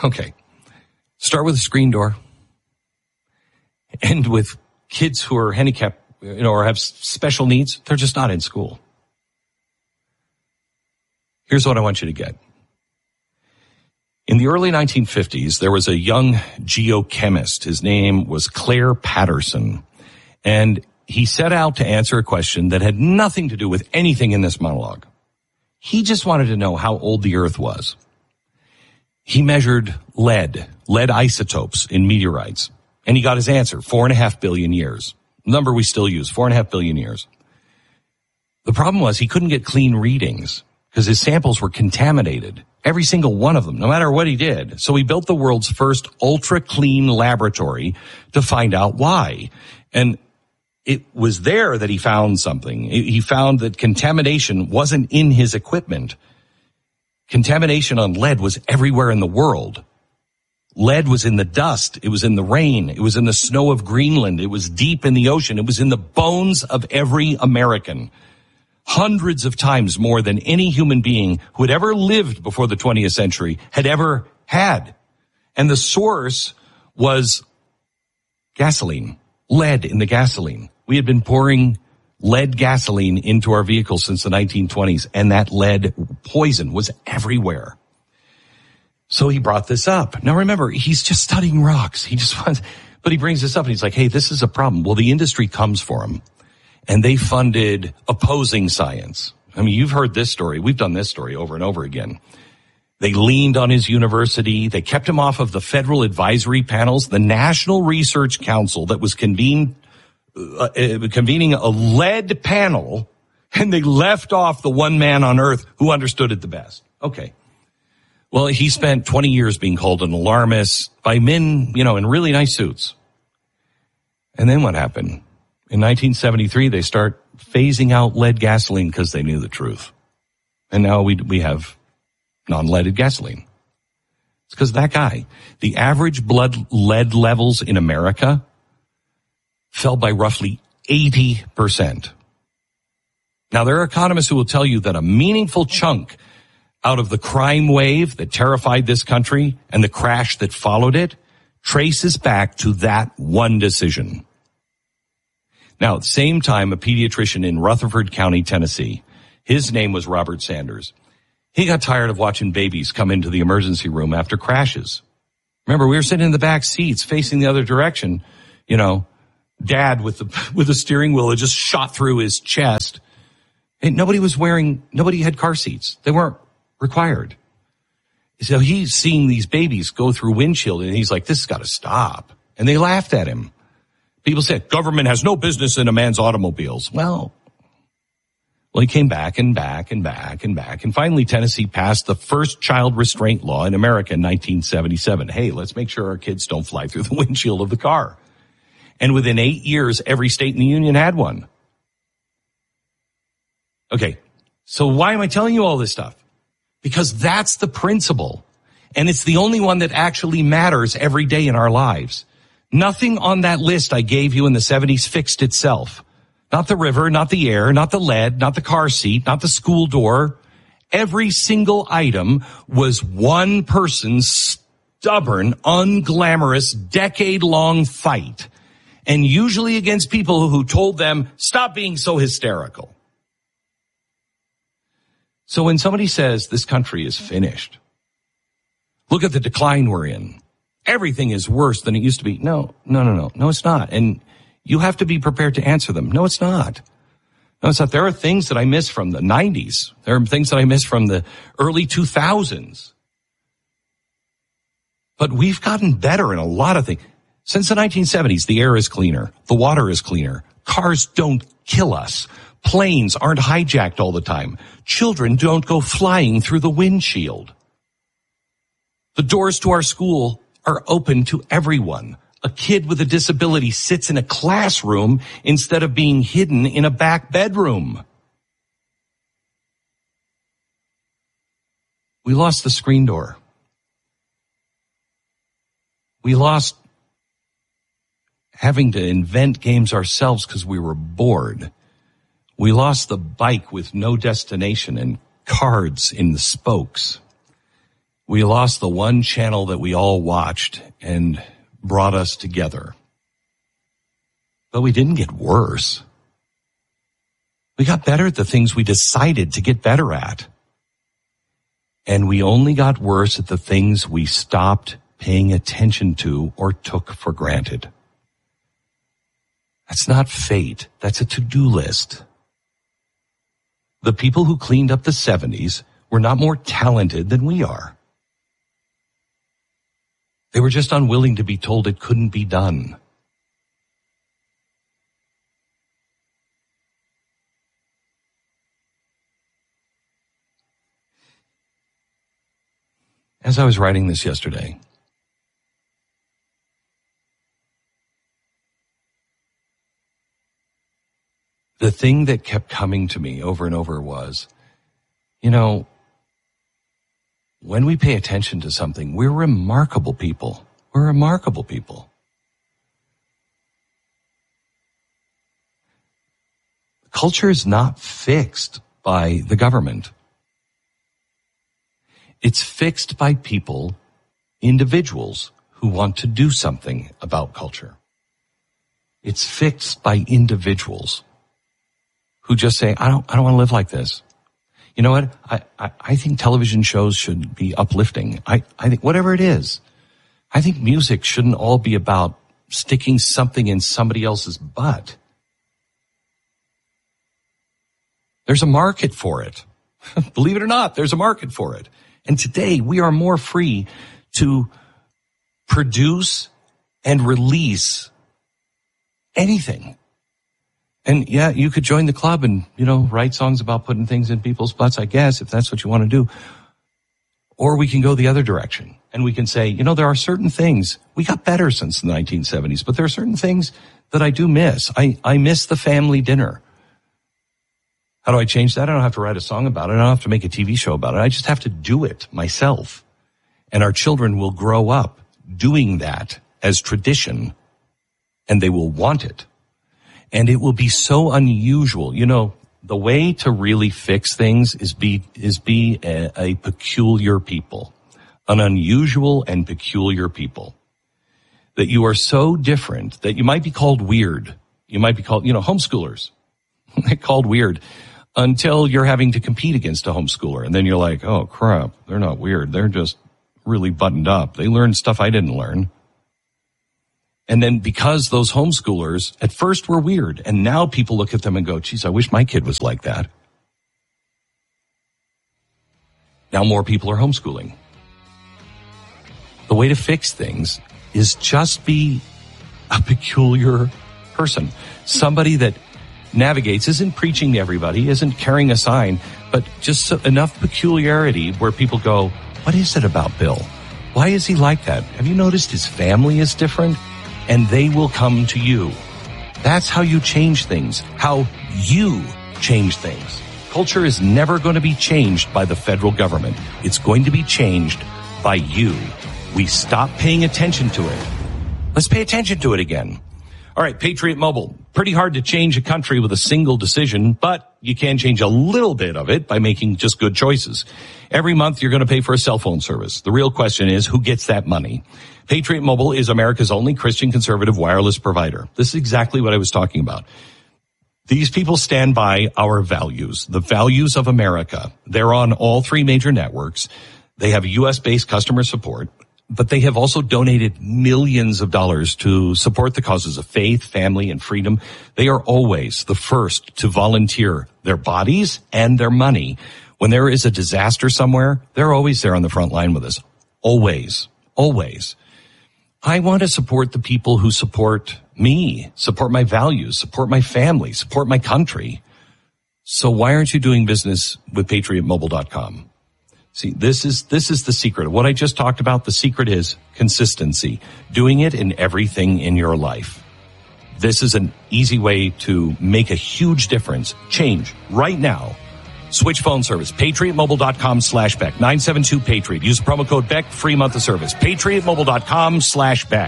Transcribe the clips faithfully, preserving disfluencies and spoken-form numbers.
Okay. Start with a screen door. End with kids who are handicapped, you know, or have special needs. They're just not in school. Here's what I want you to get. In the early nineteen fifties, there was a young geochemist. His name was Claire Patterson. And he set out to answer a question that had nothing to do with anything in this monologue. He just wanted to know how old the Earth was. He measured lead, lead isotopes in meteorites, and he got his answer, four and a half billion years. Number we still use, four and a half billion years. The problem was he couldn't get clean readings because his samples were contaminated, every single one of them, no matter what he did. So he built the world's first ultra-clean laboratory to find out why. And it was there that he found something. He found that contamination wasn't in his equipment. Contamination on lead was everywhere in the world. Lead was in the dust. It was in the rain. It was in the snow of Greenland. It was deep in the ocean. It was in the bones of every American. Hundreds of times more than any human being who had ever lived before the twentieth century had ever had. And the source was gasoline, lead in the gasoline. We had been pouring lead gasoline into our vehicles since the nineteen twenties, and that lead poison was everywhere. So he brought this up. Now remember, he's just studying rocks. He just wants, but he brings this up and he's like, hey, this is a problem. Well, the industry comes for him, and they funded opposing science. I mean, you've heard this story. We've done this story over and over again. They leaned on his university. They kept him off of the federal advisory panels, the National Research Council that was convened Uh, convening a lead panel, and they left off the one man on earth who understood it the best. Okay. Well, he spent twenty years being called an alarmist by men, you know, in really nice suits. And then what happened? In nineteen seventy-three, they start phasing out lead gasoline because they knew the truth. And now we we have non-leaded gasoline. It's because of that guy. The average blood lead levels in America fell by roughly eighty percent. Now, there are economists who will tell you that a meaningful chunk out of the crime wave that terrified this country and the crash that followed it traces back to that one decision. Now, at the same time, a pediatrician in Rutherford County, Tennessee, his name was Robert Sanders. He got tired of watching babies come into the emergency room after crashes. Remember, we were sitting in the back seats facing the other direction, you know, Dad with the with the steering wheel had just shot through his chest. And nobody was wearing, nobody had car seats. They weren't required. So he's seeing these babies go through windshield, and he's like, this has got to stop. And they laughed at him. People said, government has no business in a man's automobiles. Well, well, he came back and back and back and back. And finally, Tennessee passed the first child restraint law in America in nineteen seventy-seven. Hey, let's make sure our kids don't fly through the windshield of the car. And within eight years, every state in the union had one. Okay, so why am I telling you all this stuff? Because that's the principle. And it's the only one that actually matters every day in our lives. Nothing on that list I gave you in the seventies fixed itself. Not the river, not the air, not the lead, not the car seat, not the school door. Every single item was one person's stubborn, unglamorous, decade-long fight. And usually against people who told them, stop being so hysterical. So when somebody says this country is finished, look at the decline we're in. Everything is worse than it used to be. No, no, no, no. No, it's not. And you have to be prepared to answer them. No, it's not. No, it's not. There are things that I miss from the nineties. There are things that I miss from the early two thousands. But we've gotten better in a lot of things. Since the nineteen seventies, the air is cleaner. The water is cleaner. Cars don't kill us. Planes aren't hijacked all the time. Children don't go flying through the windshield. The doors to our school are open to everyone. A kid with a disability sits in a classroom instead of being hidden in a back bedroom. We lost the screen door. We lost having to invent games ourselves because we were bored. We lost the bike with no destination and cards in the spokes. We lost the one channel that we all watched and brought us together. But we didn't get worse. We got better at the things we decided to get better at. And we only got worse at the things we stopped paying attention to or took for granted. That's not fate. That's a to-do list. The people who cleaned up the seventies were not more talented than we are. They were just unwilling to be told it couldn't be done. As I was writing this yesterday, the thing that kept coming to me over and over was, you know, when we pay attention to something, we're remarkable people. We're remarkable people. Culture is not fixed by the government. It's fixed by people, individuals who want to do something about culture. It's fixed by individuals who just say, I don't, I don't want to live like this. You know what? I, I, I think television shows should be uplifting. I, I think whatever it is, I think music shouldn't all be about sticking something in somebody else's butt. There's a market for it. Believe it or not, there's a market for it. And today we are more free to produce and release anything. And yeah, you could join the club and, you know, write songs about putting things in people's butts, I guess, if that's what you want to do. Or we can go the other direction and we can say, you know, there are certain things, we got better since the nineteen seventies, but there are certain things that I do miss. I, I miss the family dinner. How do I change that? I don't have to write a song about it. I don't have to make a T V show about it. I just have to do it myself. And our children will grow up doing that as tradition, and they will want it. And it will be so unusual. You know, the way to really fix things is be, is be a, a peculiar people, an unusual and peculiar people. That you are so different that you might be called weird. You might be called, you know, homeschoolers. They're called weird until you're having to compete against a homeschooler. And then you're like, oh crap, they're not weird. They're just really buttoned up. They learned stuff I didn't learn. And then because those homeschoolers at first were weird, and now people look at them and go, geez, I wish my kid was like that. Now more people are homeschooling. The way to fix things is just be a peculiar person. Somebody that navigates, isn't preaching to everybody, isn't carrying a sign, but just enough peculiarity where people go, what is it about Bill? Why is he like that? Have you noticed his family is different? And they will come to you. That's how you change things, how you change things. Culture is never going to be changed by the federal government. It's going to be changed by you. We stop paying attention to it. Let's pay attention to it again. All right, Patriot Mobile. Pretty hard to change a country with a single decision, but you can change a little bit of it by making just good choices. Every month you're going to pay for a cell phone service. The real question is, who gets that money? Patriot Mobile is America's only Christian conservative wireless provider. This is exactly what I was talking about. These people stand by our values, the values of America. They're on all three major networks. They have U S-based customer support, but they have also donated millions of dollars to support the causes of faith, family, and freedom. They are always the first to volunteer their bodies and their money. When there is a disaster somewhere, they're always there on the front line with us. Always, always. I want to support the people who support me, support my values, support my family, support my country. So why aren't you doing business with patriot mobile dot com? See, this is, this is the secret. What I just talked about, the secret is consistency, doing it in everything in your life. This is an easy way to make a huge difference. Change right now. Switch phone service, patriot mobile dot com slash Beck, nine seven two Patriot. Use the promo code Beck, free month of service, patriot mobile dot com slash Beck.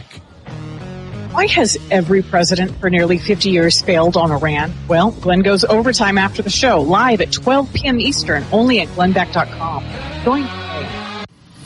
Why has every president for nearly fifty years failed on Iran? Well, Glenn goes overtime after the show, live at twelve p.m. Eastern, only at glenn beck dot com. Join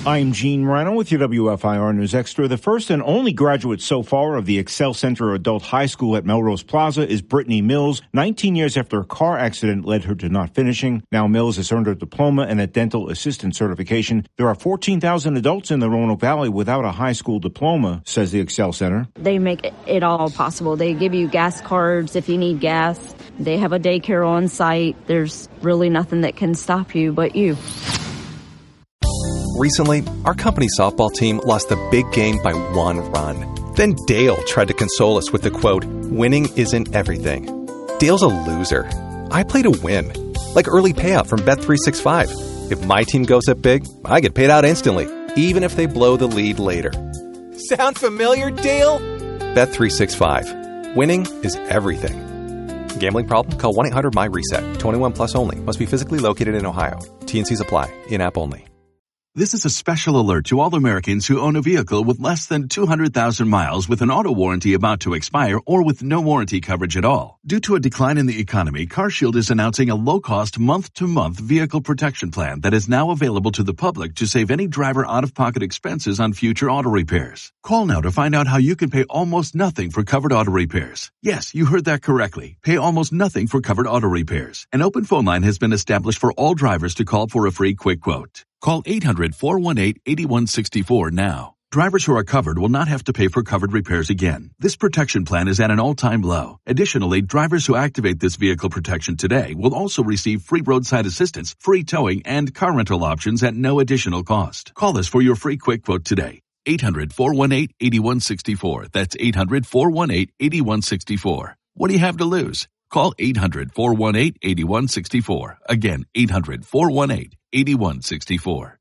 I'm Gene Moreno with your W F I R News Extra. The first and only graduate so far of the Excel Center Adult High School at Melrose Plaza is Brittany Mills. nineteen years after a car accident led her to not finishing. Now Mills has earned her diploma and a dental assistant certification. There are fourteen thousand adults in the Roanoke Valley without a high school diploma, says the Excel Center. They make it all possible. They give you gas cards if you need gas. They have a daycare on site. There's really nothing that can stop you but you. Recently, our company softball team lost the big game by one run. Then Dale tried to console us with the quote, "Winning isn't everything." Dale's a loser. I play to win. Like early payout from Bet three sixty-five. If my team goes up big, I get paid out instantly, even if they blow the lead later. Sound familiar, Dale? Bet three sixty-five. Winning is everything. Gambling problem? Call one eight hundred M Y reset. twenty-one plus only. Must be physically located in Ohio. T and Cs apply. In-app only. This is a special alert to all Americans who own a vehicle with less than two hundred thousand miles with an auto warranty about to expire or with no warranty coverage at all. Due to a decline in the economy, CarShield is announcing a low-cost month-to-month vehicle protection plan that is now available to the public to save any driver out-of-pocket expenses on future auto repairs. Call now to find out how you can pay almost nothing for covered auto repairs. Yes, you heard that correctly. Pay almost nothing for covered auto repairs. An open phone line has been established for all drivers to call for a free quick quote. Call eight hundred, four one eight, eight one six four now. Drivers who are covered will not have to pay for covered repairs again. This protection plan is at an all-time low. Additionally, drivers who activate this vehicle protection today will also receive free roadside assistance, free towing, and car rental options at no additional cost. Call us for your free quick quote today. eight hundred, four one eight, eight one six four. That's eight hundred, four one eight, eight one six four. What do you have to lose? Call eight hundred, four one eight, eight one six four. Again, eight hundred, four one eight, eight one six four.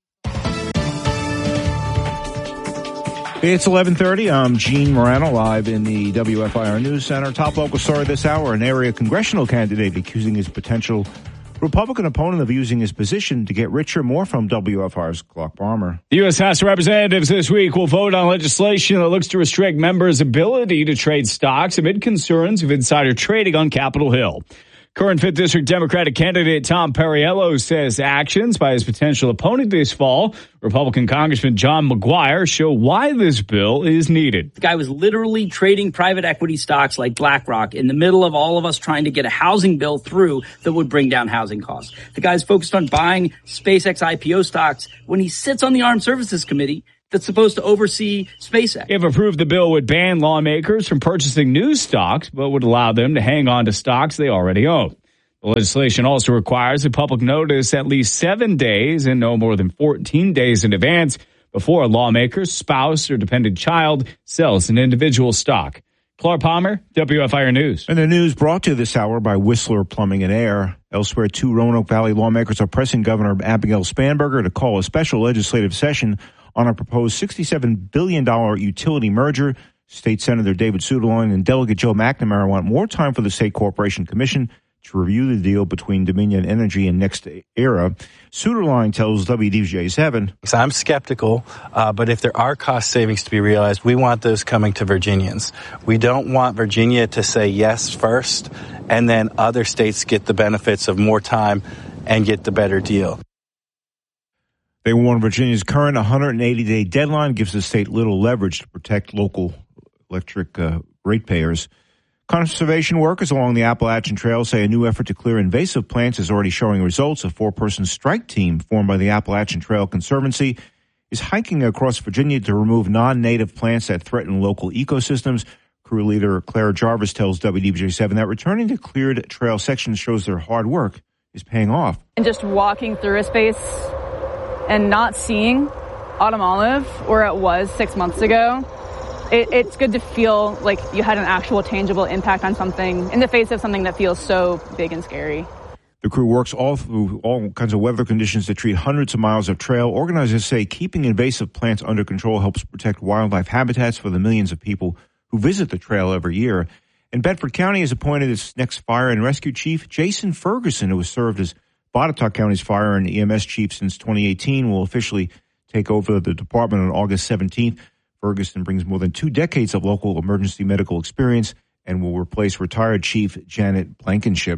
It's eleven thirty. I'm Gene Morano, live in the W F I R News Center. Top local story this hour, an area congressional candidate accusing his potential Republican opponent of using his position to get richer. More from W F R's Clark Palmer. The U S House of Representatives this week will vote on legislation that looks to restrict members' ability to trade stocks amid concerns of insider trading on Capitol Hill. Current fifth District Democratic candidate Tom Perriello says actions by his potential opponent this fall, Republican Congressman John McGuire, show why this bill is needed. The guy was literally trading private equity stocks like BlackRock in the middle of all of us trying to get a housing bill through that would bring down housing costs. The guy's focused on buying SpaceX I P O stocks when he sits on the Armed Services Committee that's supposed to oversee SpaceX. If approved, the bill would ban lawmakers from purchasing new stocks, but would allow them to hang on to stocks they already own. The legislation also requires a public notice at least seven days and no more than fourteen days in advance before a lawmaker's spouse or dependent child sells an individual stock. Clark Palmer, W F I R News. And the news brought to you this hour by Whistler Plumbing and Air. Elsewhere, two Roanoke Valley lawmakers are pressing Governor Abigail Spanberger to call a special legislative session on a proposed sixty-seven billion dollars utility merger. State Senator David Suetterlein and Delegate Joe McNamara want more time for the State Corporation Commission to review the deal between Dominion Energy and Next Era. Suetterlein tells W D V J seven. I'm skeptical, uh, but if there are cost savings to be realized, we want those coming to Virginians. We don't want Virginia to say yes first, and then other states get the benefits of more time and get the better deal. They warn Virginia's current one hundred eighty day deadline gives the state little leverage to protect local electric uh, ratepayers. Conservation workers along the Appalachian Trail say a new effort to clear invasive plants is already showing results. A four-person strike team formed by the Appalachian Trail Conservancy is hiking across Virginia to remove non-native plants that threaten local ecosystems. Crew leader Claire Jarvis tells W D V J seven that returning to cleared trail sections shows their hard work is paying off. And just walking through a space and not seeing autumn olive where it was six months ago, It, it's good to feel like you had an actual tangible impact on something in the face of something that feels so big and scary. The crew works all through all kinds of weather conditions to treat hundreds of miles of trail. Organizers say keeping invasive plants under control helps protect wildlife habitats for the millions of people who visit the trail every year. And Bedford County has appointed its next fire and rescue chief. Jason Ferguson, who has served as Botetourt County's fire and E M S chief since twenty eighteen, will officially take over the department on August seventeenth. Ferguson brings more than two decades of local emergency medical experience and will replace retired Chief Janet Blankenship.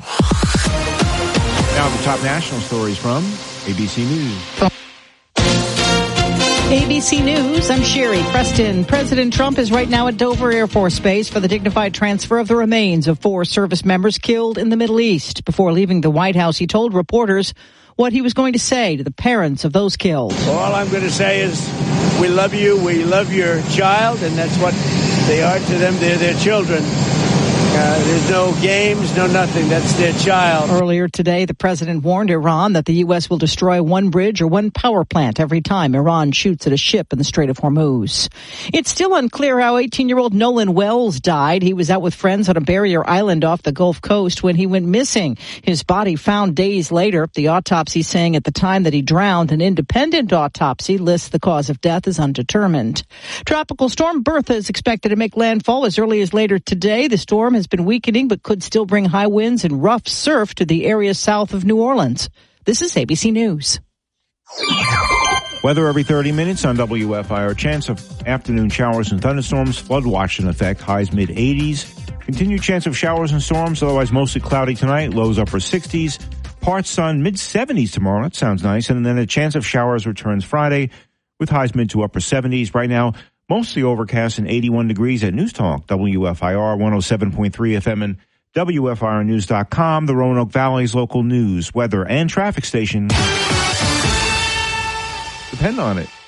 Now the top national stories from A B C News. A B C News, I'm Sherry Preston. President Trump is right now at Dover Air Force Base for the dignified transfer of the remains of four service members killed in the Middle East. Before leaving the White House, he told reporters what he was going to say to the parents of those killed. Well, all I'm going to say is we love you, we love your child, and that's what they are to them. They're their children. Uh, there's no games, no nothing. That's their child. Earlier today, the president warned Iran that the U S will destroy one bridge or one power plant every time Iran shoots at a ship in the Strait of Hormuz. It's still unclear how eighteen-year-old Nolan Wells died. He was out with friends on a barrier island off the Gulf Coast when he went missing. His body found days later. The autopsy saying at the time that he drowned. An independent autopsy lists the cause of death as undetermined. Tropical storm Bertha is expected to make landfall as early as later today. The storm has been weakening but could still bring high winds and rough surf to the area south of New Orleans. This is A B C News. Weather every thirty minutes on W F I R. Chance of afternoon showers and thunderstorms. Flood watch in effect. Highs mid eighties. Continued chance of showers and storms. Otherwise mostly cloudy tonight. Lows upper sixties. Part sun mid seventies tomorrow. That sounds nice. And then a chance of showers returns Friday with highs mid to upper seventies. Right now, mostly overcast and eighty-one degrees at News Talk, W F I R one oh seven point three F M and W F I R news dot com, the Roanoke Valley's local news, weather, and traffic station. Depend on it.